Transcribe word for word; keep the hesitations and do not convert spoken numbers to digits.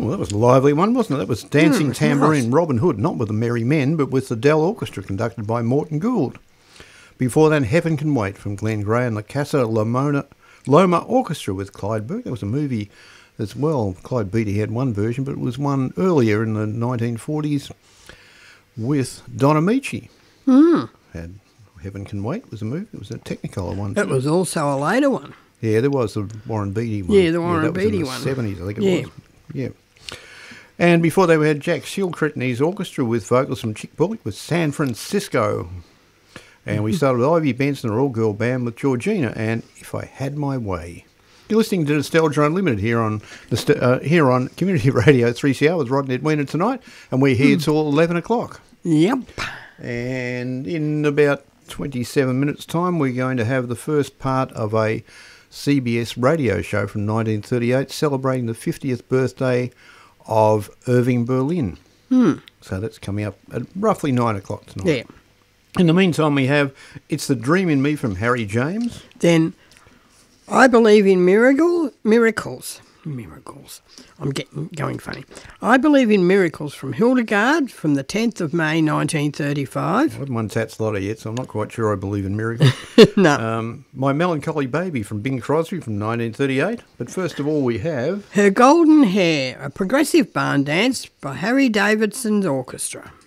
Well, that was a lively one, wasn't it? That was Dancing Mm, Tambourine nice. Robin Hood, not with the Merry Men, but with the Dell Orchestra conducted by Morton Gould. Before that, Heaven Can Wait from Glenn Gray and the Casa Lomona, Loma Orchestra with Clyde Burke. There was a movie as well. Clyde Beatty had one version, but it was one earlier in the nineteen forties with Don Amici. Mm. Had Heaven Can Wait was a movie. It was a Technicolor one. It too. was also a later one. Yeah, there was the Warren Beatty one. Yeah, the Warren that was Beatty in the one. seventies, I think it Yeah. was. Yeah. And before that, we had Jack Shilkret and his orchestra with vocals from Chick Bullock with San Francisco. And we started with Ivy Benson, an all-girl band with Georgina, and If I Had My Way. You're listening to Nostalgia Unlimited here on the uh, here on Community Radio three C R with Rod and Edwina tonight, and we're here till eleven o'clock. Yep. And in about twenty-seven minutes' time, we're going to have the first part of a C B S radio show from nineteen thirty-eight celebrating the fiftieth birthday of Irving Berlin. Hmm. So that's coming up at roughly nine o'clock tonight. Yeah. In the meantime, we have It's the Dream in Me from Harry James. Then I Believe in Miracle, Miracles. Miracles. I'm getting going funny. I Believe in Miracles from Hildegard from the tenth of May nineteen I thirty-five. haven't won Tatslotta yet, so I'm not quite sure I believe in miracles. No. um, My Melancholy Baby from Bing Crosby from nineteen thirty-eight. But first of all, we have Her Golden Hair, a progressive barn dance by Harry Davidson's orchestra.